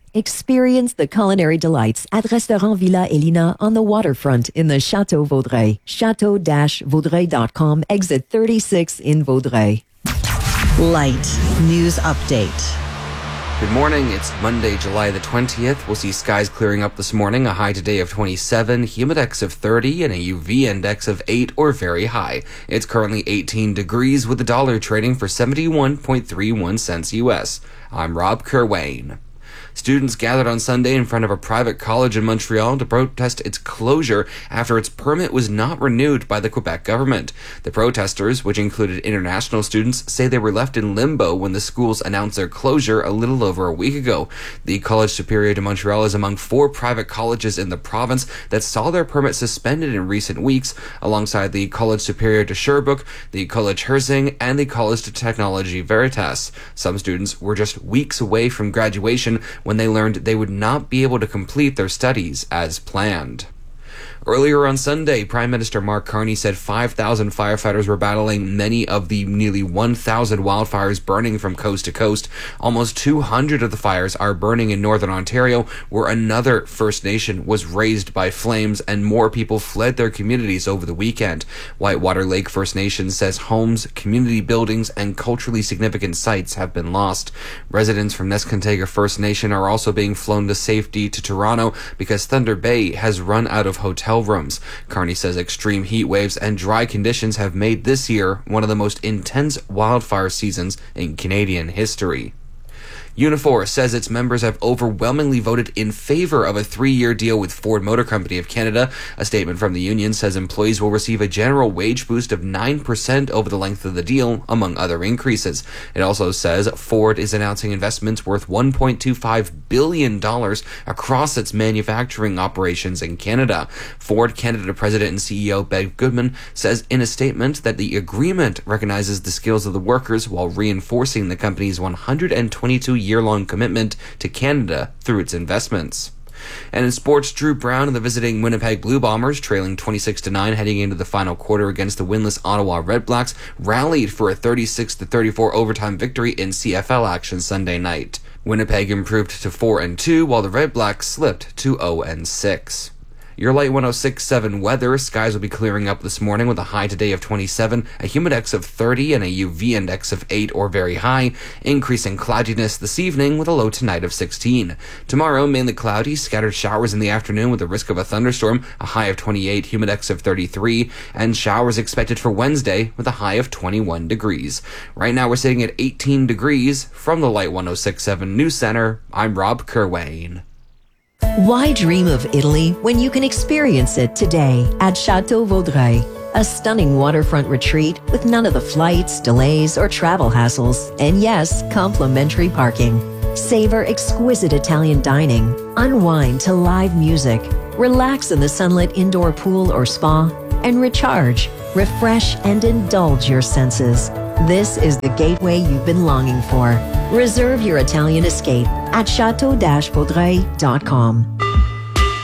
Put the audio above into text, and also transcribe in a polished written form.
Experience the culinary delights at Restaurant Villa Elina on the waterfront in the Chateau Vaudreuil. Chateau-Vaudreuil.com, exit 36 in Vaudreuil. Light News Update. Good morning. It's Monday, July the 20th. We'll see skies clearing up this morning, a high today of 27, humidex of 30, and a UV index of 8 or very high. It's currently 18 degrees with the dollar trading for 71.31 cents US. I'm Rob Kerwayne. Students gathered on Sunday in front of a private college in Montreal to protest its closure after its permit was not renewed by the Quebec government. The protesters, which included international students, say they were left in limbo when the schools announced their closure a little over a week ago. The College Superior de Montreal is among 4 private colleges in the province that saw their permit suspended in recent weeks, alongside the College Superior de Sherbrooke, the College Herzing, and the College de Technologie Veritas. Some students were just weeks away from graduation when they learned they would not be able to complete their studies as planned. Earlier on Sunday, Prime Minister Mark Carney said 5,000 firefighters were battling many of the nearly 1,000 wildfires burning from coast to coast. Almost 200 of the fires are burning in Northern Ontario, where another First Nation was razed by flames and more people fled their communities over the weekend. Whitewater Lake First Nation says homes, community buildings, and culturally significant sites have been lost. Residents from Neskantaga First Nation are also being flown to safety to Toronto because Thunder Bay has run out of hotel rooms. Carney says extreme heat waves and dry conditions have made this year one of the most intense wildfire seasons in Canadian history. Unifor says its members have overwhelmingly voted in favor of a 3-year deal with Ford Motor Company of Canada. A statement from the union says employees will receive a general wage boost of 9% over the length of the deal, among other increases. It also says Ford is announcing investments worth $1.25 billion across its manufacturing operations in Canada. Ford Canada President and CEO Bev Goodman says in a statement that the agreement recognizes the skills of the workers while reinforcing the company's 122-year-long commitment to Canada through its investments. And in sports, Drew Brown and the visiting Winnipeg Blue Bombers, trailing 26-9 heading into the final quarter against the winless Ottawa Redblacks, rallied for a 36-34 overtime victory in CFL action Sunday night. Winnipeg improved to 4-2, while the Redblacks slipped to 0-6. Your Light 106.7 weather. Skies will be clearing up this morning with a high today of 27, a humidex of 30, and a UV index of 8 or very high. Increasing cloudiness this evening with a low tonight of 16. Tomorrow, mainly cloudy, scattered showers in the afternoon with a risk of a thunderstorm, a high of 28, humidex of 33, and showers expected for Wednesday with a high of 21 degrees. Right now, we're sitting at 18 degrees. From the Light 106.7 News Center, I'm Rob Kerwayne. Why dream of Italy when you can experience it today at Chateau Vaudreuil? A stunning waterfront retreat with none of the flights, delays, or travel hassles. And yes, complimentary parking. Savor exquisite Italian dining. Unwind to live music. Relax in the sunlit indoor pool or spa. And recharge, refresh, and indulge your senses. This is the gateway you've been longing for. Reserve your Italian escape at chateau-vaudreuil.com.